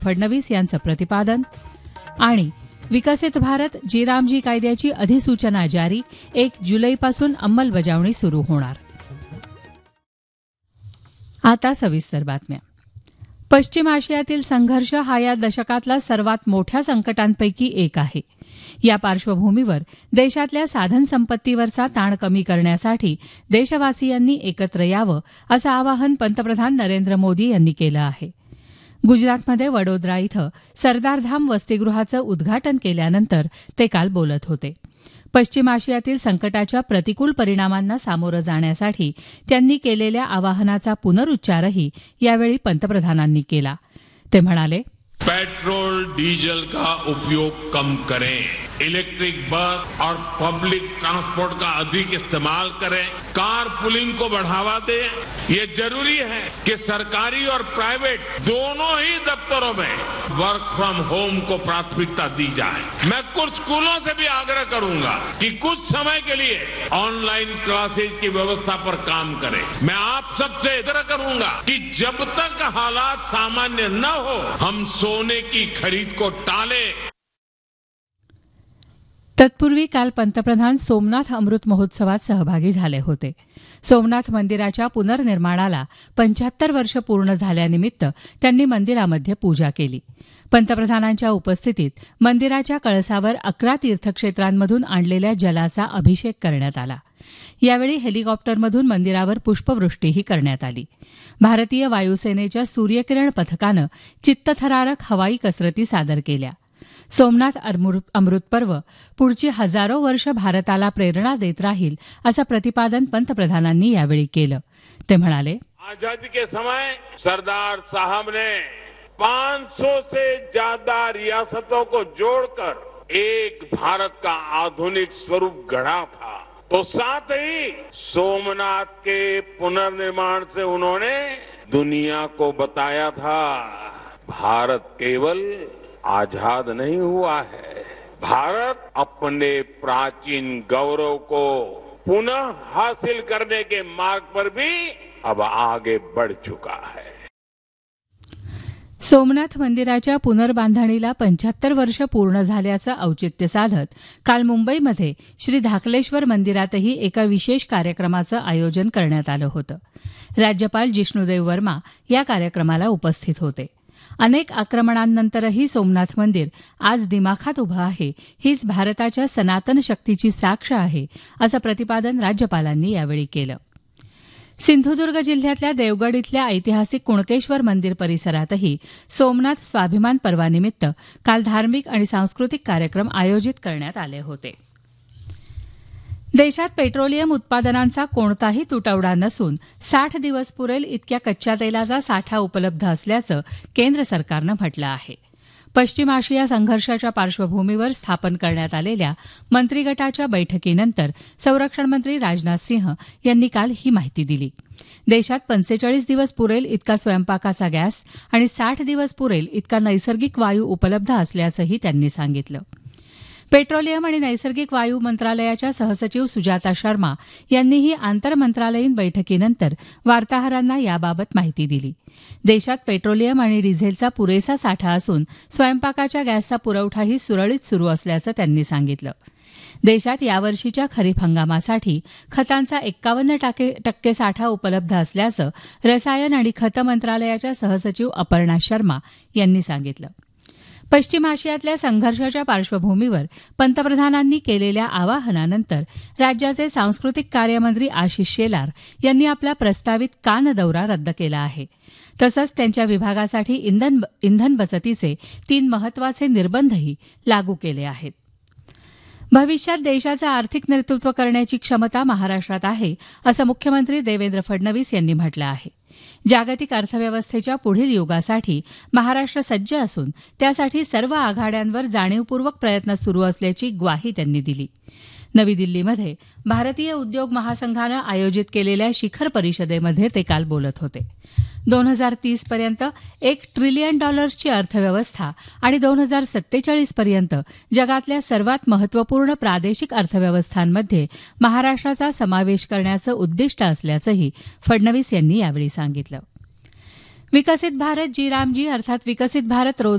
फडणवीस यांचं प्रतिपादन आणि विकसित भारत जी रामजी कायद्याची अधिसूचना जारी 1 जुलैपासून अंमलबजावणी सुरू होणार. आता सविस्तर बातम्या. पश्चिम आशियातील संघर्ष हा या दशकातला सर्वात मोठ्या संकटांपैकी एक आहे. या पार्श्वभूमीवर देशातल्या साधनसंपत्तीवरचा ताण कमी करण्यासाठी देशवासियांनी एकत्र यावं असं आवाहन पंतप्रधान नरेंद्र मोदी यांनी केलं आहे. गुजरातमध्ये वडोदरा इथं सरदारधाम वसतिगृहाचं उद्घाटन केल्यानंतर ते काल बोलत होते. पश्चिम आशियातील संकटाच्या प्रतिकूल परिणामांना सामोरं जाण्यासाठी त्यांनी केलेल्या आवाहनाचा पुनरुच्चारही यावेळी पंतप्रधानांनी केला. ते म्हणाले, पेट्रोल डीजल का उपयोग कम करें, इलेक्ट्रिक बस और पब्लिक ट्रांसपोर्ट का अधिक इस्तेमाल करें, कार पुलिंग को बढ़ावा दें. ये जरूरी है कि सरकारी और प्राइवेट दोनों ही दफ्तरों में वर्क फ्रॉम होम को प्राथमिकता दी जाए. मैं कुछ स्कूलों से भी आग्रह करूंगा कि कुछ समय के लिए ऑनलाइन क्लासेज की व्यवस्था पर काम करें. मैं आप सबसे आग्रह करूंगा कि जब तक हालात सामान्य न हो हम सोने की खरीद को टालें. तत्पूर्वी काल पंतप्रधान सोमनाथ अमृत महोत्सवात सहभागी झाले होते. सोमनाथ मंदिराच्या पुनर्निर्माणाला 75 वर्ष पूर्ण झाल्यानिमित्त त्यांनी मंदिरामध्ये पूजा केली. पंतप्रधानांच्या उपस्थितीत मंदिराच्या कळसावर 11 तीर्थक्षेत्रांमधून आणलेल्या जलाचा अभिषेक करण्यात आला. यावेळी हेलिकॉप्टरमधून मंदिरावर पुष्पवृष्टीही करण्यात आली. भारतीय वायुसेनेच्या सूर्यकिरण पथकानं चित्तथरारक हवाई कसरती सादर केल्या. सोमनाथ अमृत पर्व पुढची हजारो वर्ष भारताला प्रेरणा देत राहील असं प्रतिपादन पंतप्रधानांनी यावेळी केलं. ते म्हणाले, आजादी के समय सरदार साहब ने 500 से ज्यादा रियासतों को जोड़कर एक भारत का आधुनिक स्वरूप गढ़ा था. तो साथ ही सोमनाथ के पुनर्निर्माण से उन्होंने दुनिया को बताया था भारत केवल आजाद नहीं हुआ है, भारत अपने प्राचीन गौरव को पुनः हासिल करने के मार्ग पर भी अब आगे बढ़ चुका है. सोमनाथ मंदिराच्या पुनर्बांधणीला 75 वर्ष पूर्ण झाल्याचं औचित्य साधत काल मुंबईमध्ये श्री धाकलेश्वर मंदिरातही एका विशेष कार्यक्रमाचं आयोजन करण्यात आलं होतं. राज्यपाल जिष्णुदेव वर्मा या कार्यक्रमाला उपस्थित होते. अनेक आक्रमणांनंतरही सोमनाथ मंदिर आज दिमाखात उभं आहे, हीच भारताच्या सनातन शक्तीची साक्ष आहे असं प्रतिपादन राज्यपालांनी यावेळी केलं. सिंधुदुर्ग जिल्ह्यातल्या देवगड इथल्या ऐतिहासिक कुणकेश्वर मंदिर परिसरातही सोमनाथ स्वाभिमान पर्वानिमित्त काल धार्मिक आणि सांस्कृतिक कार्यक्रम आयोजित करण्यात आले होते. देशात पेट्रोलियम उत्पादनांचा कोणताही तुटवडा नसून 60 दिवस पुरेल इतक्या कच्च्या तेलाचा साठा उपलब्ध असल्याचं केंद्र सरकारनं म्हटलं आहे. पश्चिम आशिया संघर्षाच्या पार्श्वभूमीवर स्थापन करण्यात आलेल्या मंत्रिगटाच्या बैठकीनंतर संरक्षण मंत्री राजनाथ सिंह यांनी काल ही माहिती दिली. देशात 45 दिवस पुरेल इतका स्वयंपाकाचा गॅस आणि 60 दिवस पुरेल इतका नैसर्गिक वायू उपलब्ध असल्याचंही त्यांनी सांगितलं. पेट्रोलियम आणि नैसर्गिक वायू मंत्रालयाच्या सहसचिव सुजाता शर्मा यांनीही आंतरमंत्रालयीन बैठकीनंतर वार्ताहरांना याबाबत माहिती दिली. देशात पेट्रोलियम आणि डिझेलचा पुरेसा साठा असून स्वयंपाकाच्या गॅसचा पुरवठाही सुरळीत सुरू असल्याचं त्यांनी सांगितलं. देशात यावर्षीच्या खरीप हंगामासाठी खतांचा 51% साठा उपलब्ध असल्याचं रसायन आणि खतं मंत्रालयाच्या सहसचिव अपर्णा शर्मा यांनी सांगितलं. पश्चिम आशियातल्या संघर्षाच्या पार्श्वभूमीवर पंतप्रधानांनी केलेल्या आवाहनानंतर राज्याचे सांस्कृतिक कार्यमंत्री आशिष शेलार यांनी आपला प्रस्तावित कान दौरा रद्द केला आहे. तसंच त्यांच्या विभागासाठी इंधन बचतीचे 3 महत्वाचे निर्बंधही लागू केले आहेत. भविष्यात देशाचं आर्थिक नेतृत्व करण्याची क्षमता महाराष्ट्रात आहे असं मुख्यमंत्री देवेंद्र फडणवीस यांनी म्हटलं आहे. जागतिक अर्थव्यवस्थेच्या पुढील युगासाठी महाराष्ट्र सज्ज असून त्यासाठी सर्व आघाड्यांवर जाणीवपूर्वक प्रयत्न सुरू असल्याची ग्वाही त्यांनी दिली. नवी दिल्लीमध्ये भारतीय उद्योग महासंघानं आयोजित केलेल्या शिखर परिषदेमध्ये ते काल बोलत होते. 2030 पर्यंत $1 ट्रिलियन अर्थव्यवस्था आणि 2047 पर्यंत जगातल्या सर्वात महत्वपूर्ण प्रादेशिक अर्थव्यवस्थांमध्ये महाराष्ट्राचा समावेश करण्याचं उद्दिष्ट असल्याचंही फडणवीस यांनी यावेळी सांगितलं. विकसित भारत जी रामजी अर्थात विकसित भारत